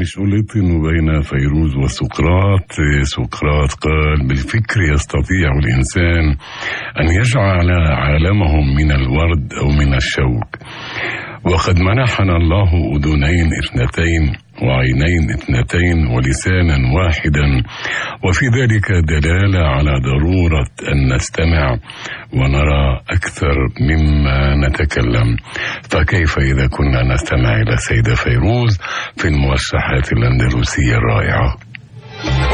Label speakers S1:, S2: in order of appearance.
S1: شليط بين فيروز وسقراط. سقراط قال: بالفكر يستطيع الإنسان أن يجعل عالمهم من الورد أو من الشوك، وقد منحنا الله أذنين اثنتين وعينين اثنتين ولسانا واحدا، وفي ذلك دلالة على ضرورة أن نستمع ونرى أكثر مما نتكلم. فكيف إذا كنا نستمع إلى السيدة فيروز في الموشحات الأندلسية الرائعة؟